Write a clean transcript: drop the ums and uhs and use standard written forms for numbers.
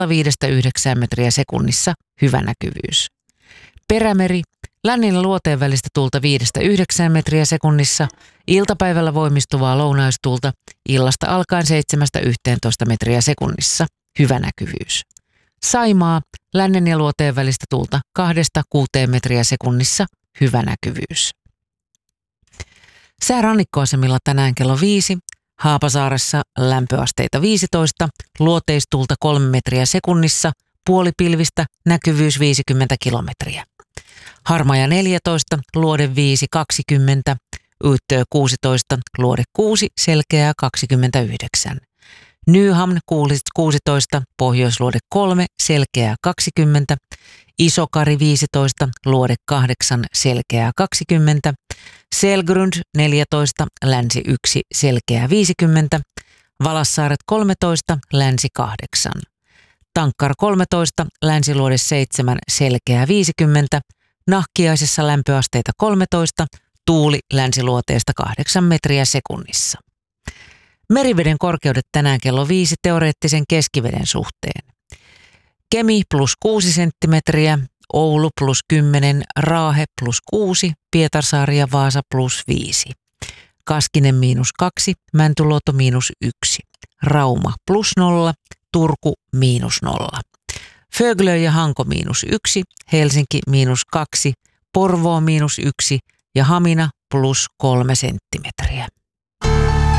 5-9 metriä sekunnissa, hyvä näkyvyys. Perämeri, lännen ja luoteen välistä tuulta 5-9 metriä sekunnissa, iltapäivällä voimistuvaa lounaistuulta, illasta alkaen 7-11 metriä sekunnissa, hyvä näkyvyys. Saimaa, lännen ja luoteen välistä tuulta 2-6 metriä sekunnissa, hyvä näkyvyys. Sää rannikkoasemilla tänään kello 5, Haapasaaressa lämpöasteita 15, luoteistuulta 3 metriä sekunnissa, puolipilvistä, näkyvyys 50 kilometriä. Harmaja 14, luode 5 20, Yyttöö 16, luode 6, selkeää 29. Nyhamn 16, pohjoisluode 3, selkeää 20, Isokari 15, luode 8, selkeää 20, Selgrund 14, länsi 1, selkeää 50, Valassaaret 13, länsi 8, Tankkar 13, länsiluode 7, selkeää 50, Nahkiaisessa lämpöasteita 13, tuuli länsiluoteesta 8 metriä sekunnissa. Meriveden korkeudet tänään kello 5 teoreettisen keskiveden suhteen. Kemi +6 senttimetriä, Oulu +10, Raahe +6, Pietarsaari ja Vaasa +5. Kaskinen -2, Mäntyluoto -1, Rauma +0, Turku -0. Föglö ja Hanko -1, Helsinki -2, Porvoo -1 ja Hamina +3 senttimetriä.